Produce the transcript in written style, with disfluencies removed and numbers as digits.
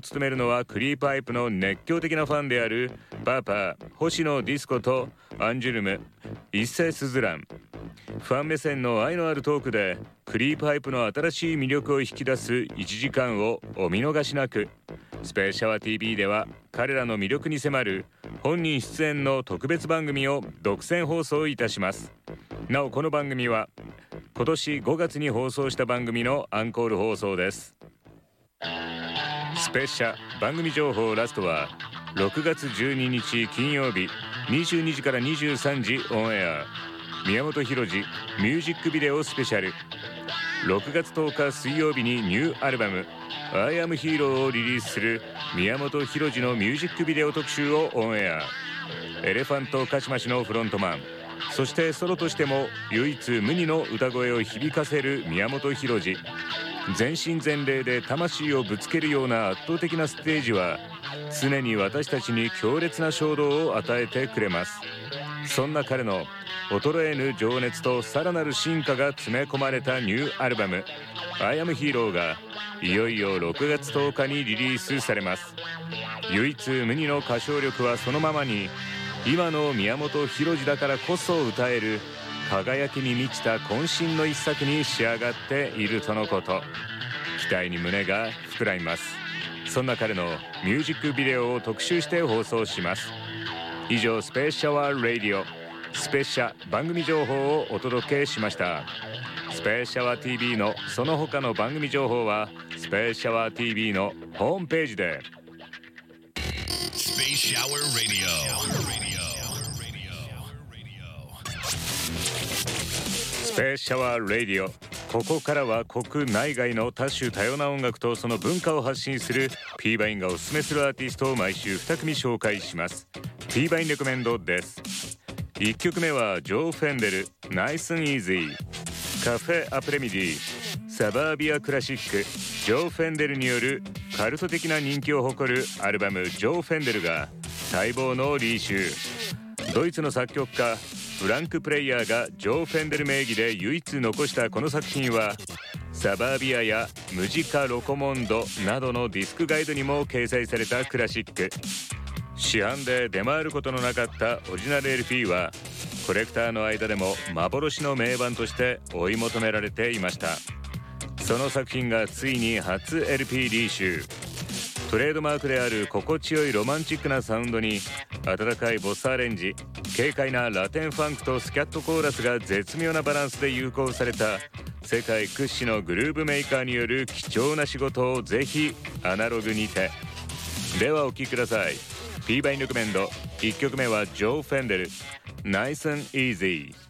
務めるのはクリーパイプの熱狂的なファンであるパパ星野ディスコとアンジュルム一世スズラン。ファン目線の愛のあるトークでクリーパイプの新しい魅力を引き出す1時間をお見逃しなく。スペーシャワー TV では彼らの魅力に迫る本人出演の特別番組を独占放送いたします。なおこの番組は今年5月に放送した番組のアンコール放送です。スペシャ番組情報ラストは6月12日金曜日22時から23時オンエア、宮本浩次ミュージックビデオスペシャル。6月10日水曜日にニューアルバムI am Hero をリリースする宮本浩次のミュージックビデオ特集をオンエア。エレファントカシマシのフロントマン、そしてソロとしても唯一無二の歌声を響かせる宮本浩次。全身全霊で魂をぶつけるような圧倒的なステージは常に私たちに強烈な衝動を与えてくれます。そんな彼の衰えぬ情熱とさらなる進化が詰め込まれたニューアルバム I am Hero がいよいよ6月10日にリリースされます。唯一無二の歌唱力はそのままに、今の宮本浩次だからこそ歌える輝きに満ちた渾身の一作に仕上がっているとのこと。期待に胸が膨らみます。そんな彼のミュージックビデオを特集して放送します。以上スペーシャワーラディオスペシャ番組情報をお届けしました。スペーシャワー TV のその他の番組情報はスペーシャワー TV のホームページで。スペーシャワーラディオスペーシャワーラディオ、ここからは国内外の多種多様な音楽とその文化を発信する P バインがおすすめするアーティストを毎週2組紹介します。 P バインレコメンドです。1曲目はジョー・フェンデル Nice and Easy、 カフェアプレミディサバービアクラシック。ジョー・フェンデルによるカルト的な人気を誇るアルバムジョー・フェンデルが待望のリーシュー。ドイツの作曲家フランク・プレイヤーがジョー・フェンデル名義で唯一残したこの作品はサバービアやムジカ・ロコモンドなどのディスクガイドにも掲載されたクラシック。市販で出回ることのなかったオリジナル LP はコレクターの間でも幻の名盤として追い求められていました。その作品がついに初 LP リーシュー。トレードマークである心地よいロマンチックなサウンドに温かいボスアレンジ、軽快なラテンファンクとスキャットコーラスが絶妙なバランスで融合された世界屈指のグルーヴメーカーによる貴重な仕事をぜひアナログにて。ではお聴きください。 P バインレコメンド1曲目はジョー・フェンデル Nice and Easy。